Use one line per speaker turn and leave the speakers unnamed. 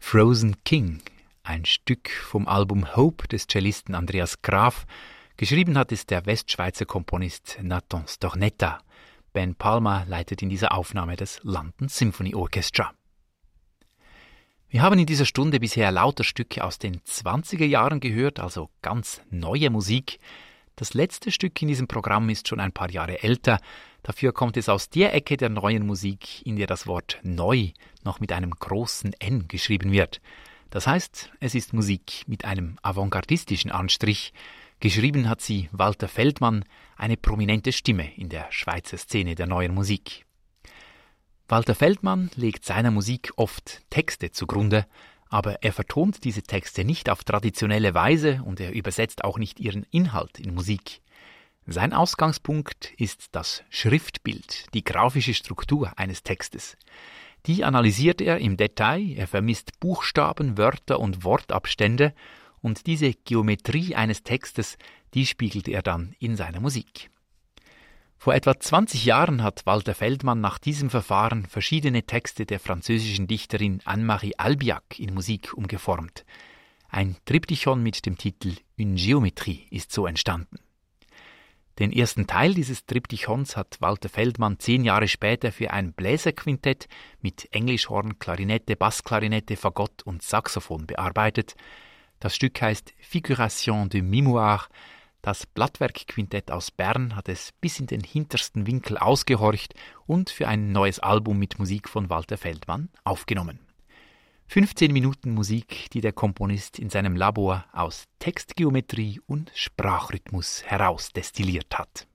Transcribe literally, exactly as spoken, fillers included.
Frozen King, ein Stück vom Album Hope des Cellisten Andreas Graf. Geschrieben hat es der Westschweizer Komponist Nathan Stornetta. Ben Palmer leitet in dieser Aufnahme das London Symphony Orchestra. Wir haben in dieser Stunde bisher lauter Stücke aus den zwanziger Jahren gehört, also ganz neue Musik. Das letzte Stück in diesem Programm ist schon ein paar Jahre älter. Dafür kommt es aus der Ecke der neuen Musik, in der das Wort neu noch mit einem großen N geschrieben wird. Das heißt, es ist Musik mit einem avantgardistischen Anstrich. Geschrieben hat sie Walter Feldmann, eine prominente Stimme in der Schweizer Szene der neuen Musik. Walter Feldmann legt seiner Musik oft Texte zugrunde, aber er vertont diese Texte nicht auf traditionelle Weise und er übersetzt auch nicht ihren Inhalt in Musik. Sein Ausgangspunkt ist das Schriftbild, die grafische Struktur eines Textes. Die analysiert er im Detail, er vermisst Buchstaben, Wörter und Wortabstände und diese Geometrie eines Textes, die spiegelt er dann in seiner Musik. Vor etwa zwanzig Jahren hat Walter Feldmann nach diesem Verfahren verschiedene Texte der französischen Dichterin Anne-Marie Albiac in Musik umgeformt. Ein Triptychon mit dem Titel Une Géométrie ist so entstanden. Den ersten Teil dieses Triptychons hat Walter Feldmann zehn Jahre später für ein Bläserquintett mit Englischhorn, Klarinette, Bassklarinette, Fagott und Saxophon bearbeitet. Das Stück heißt Figuration de Mémoire. Das Blattwerkquintett aus Bern hat es bis in den hintersten Winkel ausgehorcht und für ein neues Album mit Musik von Walter Feldmann aufgenommen. fünfzehn Minuten Musik, die der Komponist in seinem Labor aus Textgeometrie und Sprachrhythmus herausdestilliert hat.